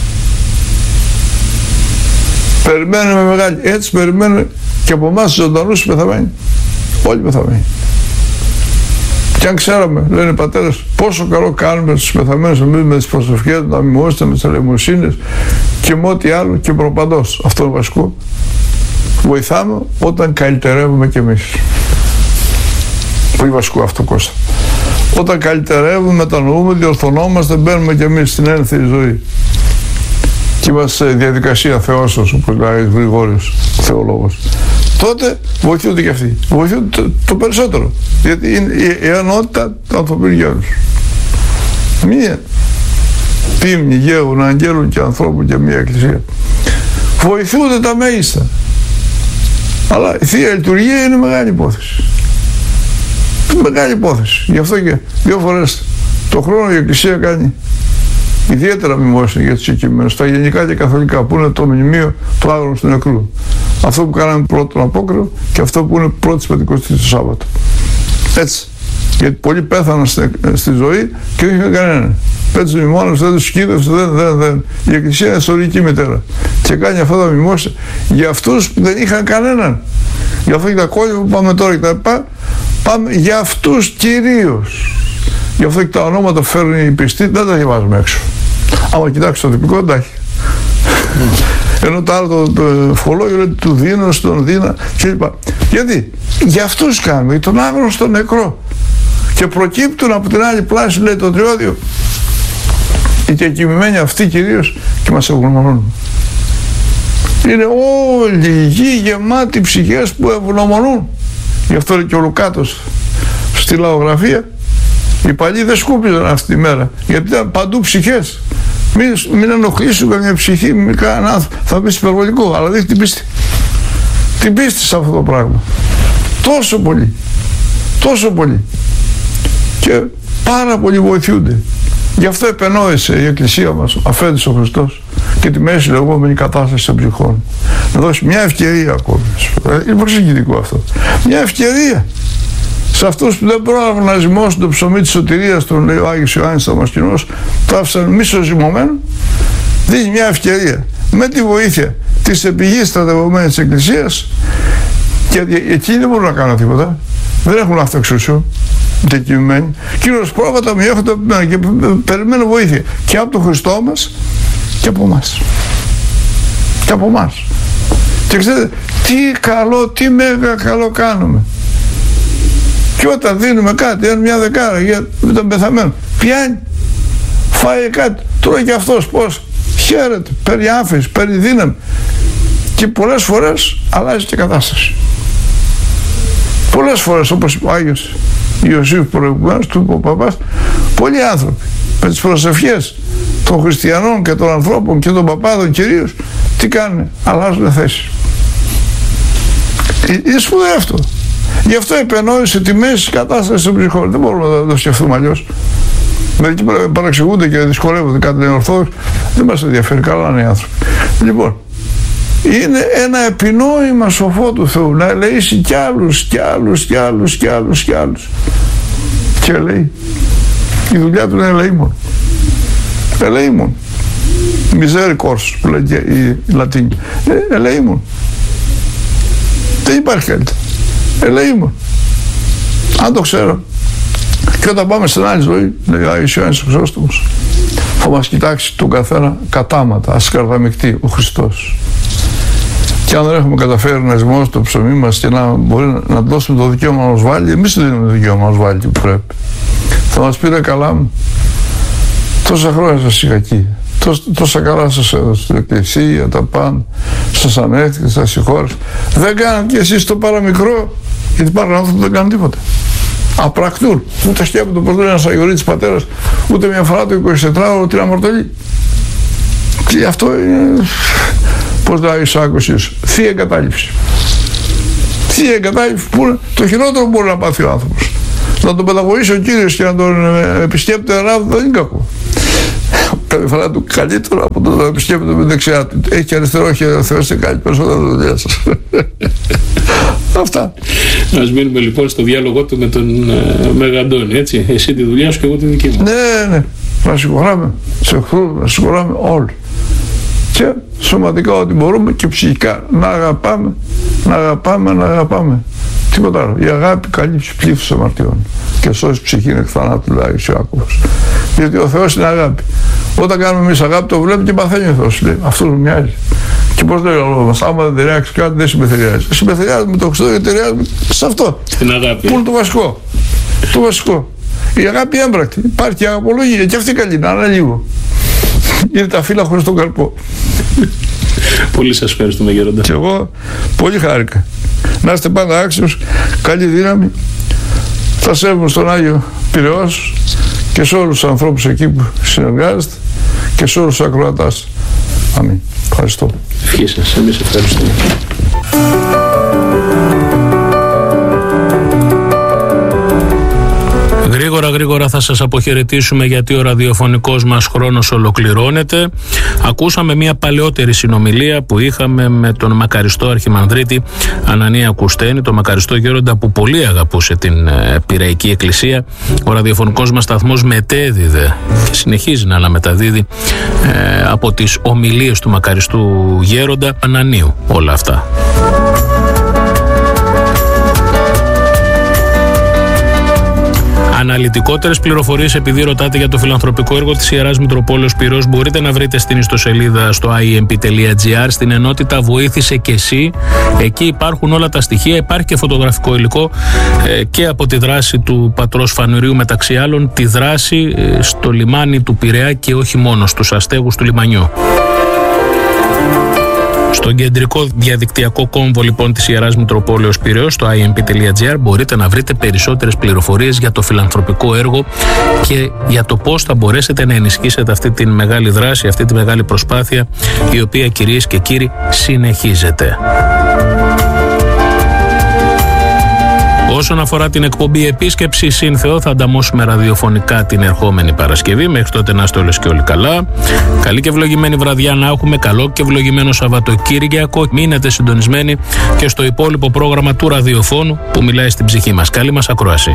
S1: Περιμένουμε μεγάλη, έτσι περιμένουμε και από εμάς τους ζωντανούς πεθαμένοι. Όλοι πεθαμένοι. Και αν ξέραμε, λένε οι πατέρες, πόσο καλό κάνουμε στους πεθαμένους εμείς με τις προσευχές, να μιμώσετε με τις ελεημοσύνες και με ό,τι άλλο και προπαντός. Αυτό είναι βασικό. Βοηθάμε όταν καλυτερεύουμε κι εμείς. Πολύ βασικό αυτό, Κώστα. Όταν καλυτερεύουμε, μετανοούμε, διορθωνόμαστε, μπαίνουμε κι εμείς στην ένθερη ζωή. Και είμαστε σε διαδικασία θεώσεως, όπως λέει ο Γρηγόριος, ο θεολόγος. Τότε βοηθούνται και αυτοί. Βοηθούνται το περισσότερο. Γιατί είναι η ενότητα του ανθρωπίνου γέρους. Μία πίμνη γέων, αγγέλων και ανθρώπων και μία εκκλησία. Βοηθούνται τα μέγιστα. Αλλά η Θεία Λειτουργία είναι μεγάλη υπόθεση. Μεγάλη υπόθεση. Γι' αυτό και 2 φορές το χρόνο η Εκκλησία κάνει ιδιαίτερα μνημόσυνα για τους οικειμένους, τα γενικά και καθολικά, που είναι το μνημείο του άγνωστου νεκρού. Αυτό που κάναμε πρώτο τον Απόκρεο και αυτό που είναι πρώτης Πεντηκοστής το Σάββατο. Έτσι. Γιατί πολλοί πέθαναν στη ζωή και δεν είχαν κανέναν. Πέτσε μνημόνες, δεν τους σκύδευσε, δεν. Η Εκκλησία είναι ιστορική μητέρα. Και κάνει αυτά τα μνημόσυνα για αυτούς που δεν είχαν κανέναν. Γι' αυτό και τα κόλληβα που πάμε τώρα και τα ΕΠΑ, πάμε για αυτούς κυρίως. Γι' αυτό και τα ονόματα που φέρνει οι πιστοί δεν τα διαβάζουμε έξω. Άμα κοιτάξει το τυπικό, εντάξει. Ενώ το άλλο το ευχολόγιο λέει του δίνω στον δίνα κλπ. Γιατί για αυτούς κάνουμε, για τον άγνωστο νεκρό. Και προκύπτουν από την άλλη πλάση, λέει το Τριώδιο, οι διακοιμημένοι αυτοί κυρίως και μας ευγνωμονούν. Είναι όλη η γη γεμάτη ψυχές που ευγνωμονούν. Γι' αυτό λέει και ο Λουκάτος στη λαογραφία. Οι παλιοί δεν σκούπιζαν αυτή τη μέρα, γιατί ήταν παντού ψυχές. Μην ενοχλήσουν καμιά ψυχή, μην κάνουν άνθρωπο. Θα πεις υπερβολικό, αλλά δείχνει την πίστη. Την πίστη σε αυτό το πράγμα. Τόσο πολύ. Τόσο πολύ. Και πάρα πολύ βοηθούνται. Γι' αυτό επενόησε η Εκκλησία μας, αφέντης ο Χριστός, και τη μέση λεγόμενη κατάσταση των ψυχών. Να δώσει μια ευκαιρία ακόμη. Είναι πολύ συγκινητικό αυτό. Μια ευκαιρία σε αυτούς που δεν πρόλαβαν να ζυμώσουν το ψωμί της σωτηρίας, τον λέει ο Άγιος Ιωάννης Δαμασκηνός, το άφησαν μισοζυμωμένο, δίνει μια ευκαιρία με τη βοήθεια της επιγής στρατευμένης της Εκκλησίας, και εκείνοι δεν μπορούν να κάνουν τίποτα, δεν έχουν αυτοεξουσία, διακοιμημένοι. Κύριος πρόβατα μη έχονται και περιμένουν βοήθεια και από τον Χριστό μας και από εμάς. Και από εμάς. Και ξέρετε, τι καλό, τι μέγα καλό κάνουμε. Και όταν δίνουμε κάτι, μια δεκάρα για τον πεθαμένο, πιάνει, φάει κάτι, τρώει και αυτός πώς, χαίρεται, παίρνει άφηση, παίρνει δύναμη. Και πολλές φορές αλλάζει και κατάσταση. Πολλές φορές, όπως είπε ο Άγιος Ιωσήφ προηγουμένως, του είπε ο παπάς, πολλοί άνθρωποι με τις προσευχές των χριστιανών και των ανθρώπων και των παπάδων κυρίως, τι κάνουν, αλλάζουν θέση. Είναι σπουδαίο αυτό. Γι' αυτό επενόησε τη μέση κατάσταση των ψυχών. Δεν μπορούμε να το σκεφτούμε αλλιώς. Μερικοί παραξηγούνται και δυσκολεύονται, κάτι λένε Ορθόδοξοι. Δεν μας ενδιαφέρει, καλά είναι οι άνθρωποι. Λοιπόν, είναι ένα επινόημα σοφό του Θεού να ελεήσει κι άλλους, κι άλλους, κι άλλους, κι άλλους, κι άλλους. Και λέει, η δουλειά του είναι ελεήμων. Ελεήμων. Misericors που λέει η Λατίνη. Ελεήμων. Δεν υπάρχει καλύτερα. Ελεήμων. Αν το ξέρω. Και όταν πάμε στην άλλη ζωή, λέει ο Άγιος Ιωάννης ο Χρυσόστομος, θα μας κοιτάξει τον καθένα κατάματα, ασκαρδαμικτή, ο Χριστός. Και αν δεν έχουμε καταφέρει να ζυμώσουμε το ψωμί μας και να μπορεί να δώσουμε το δικαίωμα να μας βάλει, εμείς δεν δίνουμε το δικαίωμα να μας βάλει που πρέπει. Θα μας πει, ρε καλά μου, τόσα χρόνια σας είχα εκεί, τόσα καλά σας έδωσα στην εκκλησία, τα πάντα, σας ανέχτηκα, σας συγχώρησα. Δεν κάνετε κι εσείς το παραμικρό, γιατί υπάρχουν άνθρωποι που δεν κάνουν τίποτα. Απρακτούν, ούτε σκέπτονται πως λέει ένας Αγιορείτης πατέρας, ούτε μια φορά το 24ωρο την αμαρτωλή. Και αυτό είναι πώς το άκουσες, θεία εγκατάλειψη. Θεία εγκατάλειψη που είναι το χειρότερο που μπορεί να πάθει ο άνθρωπος. Να τον παιδαγωγήσει ο Κύριος και να τον επισκέπτεται ανάποδα δεν είναι κακό. Κάθε φορά του καλύτερο από το να επισκέπτεται με δεξιά του. Έχει και αριστερό χέρι, ο Θεός σε κάνει περισσότερα δουλειά σας. Αυτά.
S2: Ας μείνουμε λοιπόν στο διάλογό του με τον Μεγαντώνη, έτσι. Εσύ τη δουλειά σου και εγώ τη δική μου.
S1: Ναι. Να συγχωράμε τους εχθρούς, να συγχωράμε όλοι. Και σωματικά ό,τι μπορούμε και ψυχικά να αγαπάμε. Τίποτα άλλο. Η αγάπη καλύψει πλήθος αμαρτιών και σώσει ψυχή εκ θανάτου, λέει ο Ιάκωβος. Γιατί ο Θεός είναι αγάπη. Όταν κάνουμε εμείς αγάπη, το βλέπει και παθαίνει ο Θεός. Λέει, αυτό μου μοιάζει. Και πώς λέει ο λόγος μας, άμα δεν ταιριάξει κάτι, δεν συμπεθεριάζει. Συμπεθεριάζει με το Χριστό και ταιριάζει σε αυτό.
S2: Την αγάπη.
S1: Πού είναι το βασικό. Το βασικό. Η αγάπη έμπρακτη. Υπάρχει και αγαπολογία και αυτή καλή, να είναι λίγο. Είναι τα φύλλα χωρίς τον καρπό.
S2: Πολύ σας ευχαριστούμε, Γέροντα.
S1: Και εγώ πολύ χάρηκα. Να είστε πάντα άξιος, καλή δύναμη. Θα σέβομαι στον Άγιο Πειραιώς και σε όλους τους ανθρώπους εκεί που συνεργάζεστε και σε όλους τους ακροατάς. Αμήν. Ευχαριστώ.
S2: Ευχή σας. Εμείς ευχαριστούμε. Γρήγορα θα σας αποχαιρετήσουμε γιατί ο ραδιοφωνικός μας χρόνος ολοκληρώνεται. Ακούσαμε μια παλαιότερη συνομιλία που είχαμε με τον μακαριστό Αρχιμανδρίτη Ανανία Κουστένη, τον μακαριστό γέροντα που πολύ αγαπούσε την Πειραϊκή Εκκλησία. Ο ραδιοφωνικός μας σταθμός μετέδιδε και συνεχίζει να αναμεταδίδει από τις ομιλίες του μακαριστού γέροντα Ανανίου όλα αυτά. Αναλυτικότερες πληροφορίες, επειδή ρωτάτε για το φιλανθρωπικό έργο της Ιεράς Μητροπόλεως Πειραιώς, μπορείτε να βρείτε στην ιστοσελίδα στο imp.gr, στην ενότητα Βοήθησε και εσύ. Εκεί υπάρχουν όλα τα στοιχεία, υπάρχει και φωτογραφικό υλικό και από τη δράση του πατρός Φανουρίου, μεταξύ άλλων τη δράση στο λιμάνι του Πειραιά και όχι μόνο, στους αστέγους του λιμανιού. Στον κεντρικό διαδικτυακό κόμβο λοιπόν της Ιεράς Μητροπόλεως Πειραιώς, στο imp.gr, μπορείτε να βρείτε περισσότερες πληροφορίες για το φιλανθρωπικό έργο και για το πώς θα μπορέσετε να ενισχύσετε αυτή τη μεγάλη δράση, αυτή τη μεγάλη προσπάθεια, η οποία, κυρίες και κύριοι, συνεχίζεται. Όσον αφορά την εκπομπή Επίσκεψη συν Θεό, θα ανταμώσουμε ραδιοφωνικά την ερχόμενη Παρασκευή. Μέχρι τότε να είστε όλες και όλοι καλά. Καλή και ευλογημένη βραδιά να έχουμε. Καλό και ευλογημένο Σαββατοκύριακο. Μείνετε συντονισμένοι και στο υπόλοιπο πρόγραμμα του ραδιοφώνου που μιλάει στην ψυχή μας. Καλή μας ακρόαση.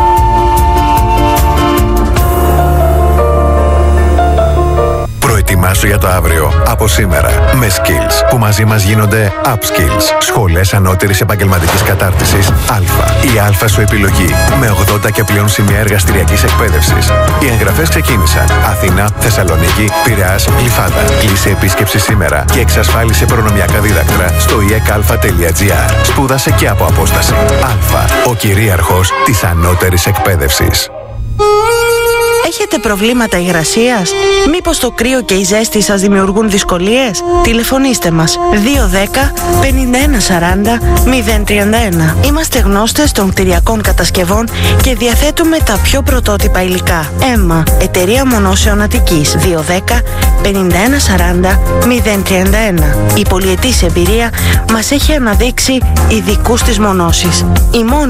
S3: Προετοιμάσου για το αύριο από σήμερα με Skills που μαζί μας γίνονται Upskills. Σχολές ανώτερης επαγγελματικής κατάρτισης Α. Η Α σου επιλογή με 80 και πλέον σημεία εργαστηριακής εκπαίδευσης. Οι εγγραφές ξεκίνησαν. Αθήνα, Θεσσαλονίκη, Πειραιάς, Γλυφάδα. Κλείσε επίσκεψη σήμερα και εξασφάλισε προνομιακά δίδακτρα στο iecalfa.gr. Σπούδασε και από απόσταση. Α. Ο κυρίαρχος της ανώτερης εκπαίδευσης.
S4: Έχετε προβλήματα υγρασίας? Μήπως το κρύο και η ζέστη σας δημιουργούν δυσκολίες? Τηλεφωνήστε μας 210 51 40 031. Είμαστε γνώστες των κτηριακών κατασκευών και διαθέτουμε τα πιο πρωτότυπα υλικά. ΕΜΜΑ, Εταιρεία Μονώσεων Αττικής, 210 51 40 031. Η πολυετής εμπειρία μας έχει αναδείξει ειδικούς της μονώσης. Η μόνη